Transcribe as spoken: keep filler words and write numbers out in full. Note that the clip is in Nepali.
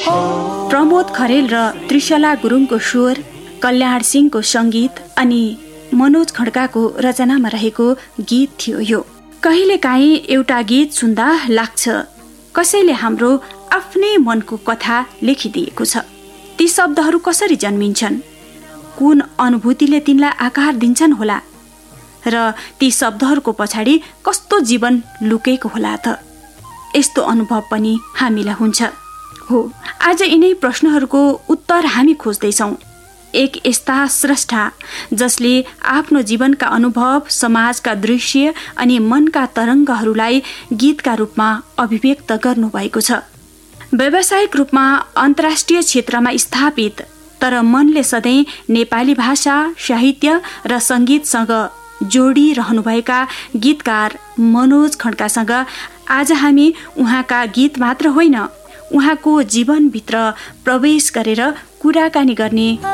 प्रमोद खरेल र त्रिशला गुरुङको स्वर, कल्याण सिंहको सङ्गीत अनि मनोज खड्काको रचनामा रहेको गीत थियो यो। कहिलेकाहीँ एउटा गीत सुन्दा लाग्छ कसैले हाम्रो आफ्नै मनको कथा लेखिदिएको छ। ती शब्दहरू कसरी जन्मिन्छन्, कुन अनुभूतिले तिनलाई आकार दिन्छन् होला र ती शब्दहरूको पछाडि कस्तो जीवन लुकेको होला त? यस्तो अनुभव पनि हामीलाई हुन्छ। हो, आज यिनै प्रश्नहरूको उत्तर हामी खोज्दैछौँ। एक यस्ता स्रष्टा जसले आफ्नो जीवनका अनुभव, समाजका दृश्य अनि मनका तरङ्गहरूलाई गीतका रूपमा अभिव्यक्त गर्नुभएको छ। व्यावसायिक रूपमा अन्तर्राष्ट्रिय क्षेत्रमा स्थापित तर मनले सधैँ नेपाली भाषा, साहित्य र सङ्गीतसँग जोडिरहनुभएका गीतकार मनोज खड्कासँग आज हामी उहाँका गीत मात्र होइन, उहाँको जीवनभित्र प्रवेश गरेर कुराकानी गर्ने